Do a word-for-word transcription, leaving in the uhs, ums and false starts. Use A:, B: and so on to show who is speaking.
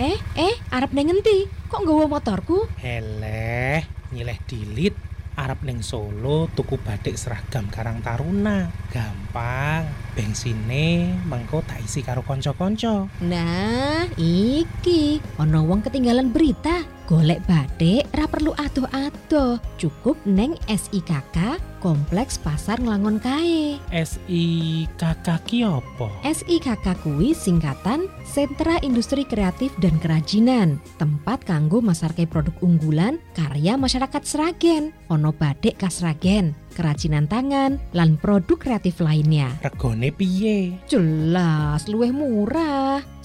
A: Eh, eh, arep neng ngendi? Kok nggawa motorku?
B: Eleh, nyileh dilit. Arep ning Solo tuku batik seragam Karang Taruna. Gampang, bensine mengko tak isi karo kanca-kanca.
A: Nah, iki ana wong ketinggalan berita. Golek batik ra perlu adoh-adoh, cukup neng S I K K Kompleks Pasar Nglangon kae.
B: S I K K ki apa?
A: S I K K kuwi singkatan Sentra Industri Kreatif dan Kerajinan, tempat kanggo masarke produk unggulan karya masyarakat Sragen. Ono batik khas Sragen, kerajinan tangan, lan produk kreatif lainnya.
B: Regone piye?
A: Jelas luwih murah.